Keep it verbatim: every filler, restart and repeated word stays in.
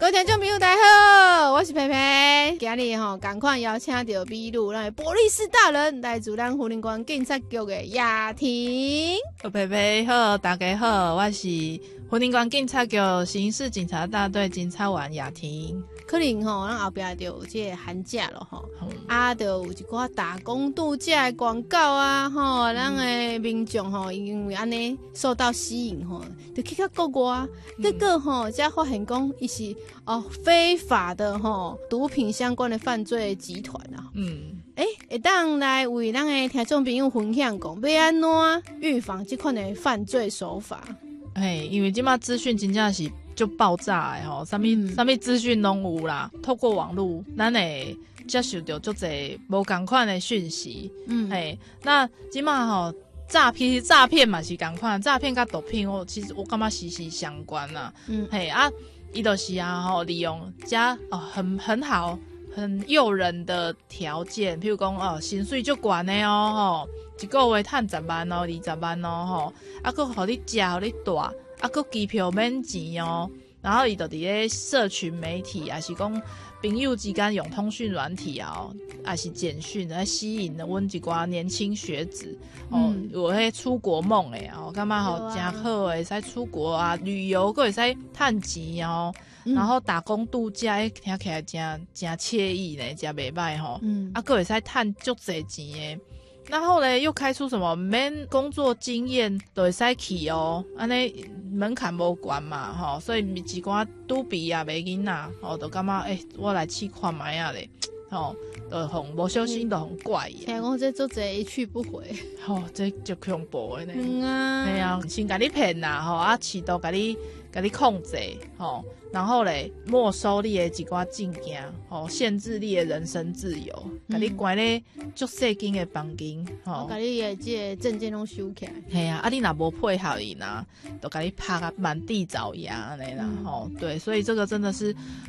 各位听众朋友大家好，我是培培。今日吼赶快邀请到秘鲁咱的波利斯大人，来自咱云林县警察局的雅婷。 培培好，大家好，我是云林县警察局刑事警察大队警察员雅婷。 可能吼，咱后壁就有这个寒假了吼，嗯、啊，就有一寡打工度假的广告啊，吼，咱的民众吼，因为安尼受到吸引吼，就去到国外啊，结果吼，才发现讲伊是哦非法的吼毒品相关的犯罪集团啊。嗯，诶、欸，会当来为咱的听众朋友分享讲，要安怎预防这款的犯罪手法？ 嘿，因为即马资讯真正是就爆炸的吼，啥物啥物资讯拢有啦。透过网络，咱会接受到足侪无共款的讯息。嗯，嘿，那即马吼诈骗诈骗嘛是共款，诈骗甲毒品我其实我感觉息息相关啦。嗯，嘿啊，伊就是啊吼，利用加哦很很好很诱人的条件，譬如讲哦薪水足悬的哦吼，一个月赚十万哦，二十万哦吼，啊佫互你食互你住。啊，佮机票免钱哦，然后伊就伫咧社群媒体，还是讲朋友之间用通讯软体啊，还是简讯来吸引了阮一寡年轻学子哦，嗯、有迄出国梦诶哦，感觉吼真好诶，使出国啊旅游，佮会使趁钱哦，嗯、然后打工度假，听起来真真惬意呢，真袂歹吼，嗯、啊佮会使趁足侪钱诶。然后咧，又开出什么免工作经验就会使去哦，安尼门槛无悬嘛，吼，所以一寡拄毕业的囡仔，吼，就感觉诶、欸，我来试看卖啊咧，吼，就互无小心就互怪伊。 听讲这做侪一去不回， 吼、哦，这就恐怖的呢。 嗯啊， 系啊，先甲你骗啦，吼，啊，试图甲你甲你控制，吼，然后咧没收你的一寡证件，吼，限制你的人身自由，甲、嗯、你关咧足细间的房间，吼， 甲你的这个证件拢收起来。 系啊，啊你若无配合伊呐，就甲你拍啊满地找牙安尼啦，吼、嗯，对，所以这个真的是